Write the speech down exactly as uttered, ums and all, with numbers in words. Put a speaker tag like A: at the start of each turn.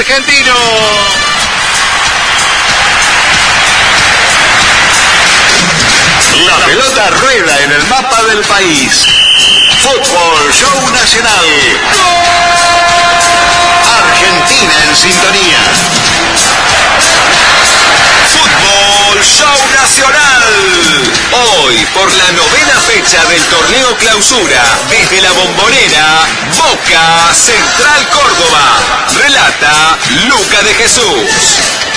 A: argentino. La pelota rueda en el mapa del país. Fútbol Show Nacional. Argentina en sintonía. Fútbol Show Nacional. Hoy, por la novena fecha del torneo Clausura, desde la Bombonera, Boca Central Córdoba. Relata Luca de Jesús.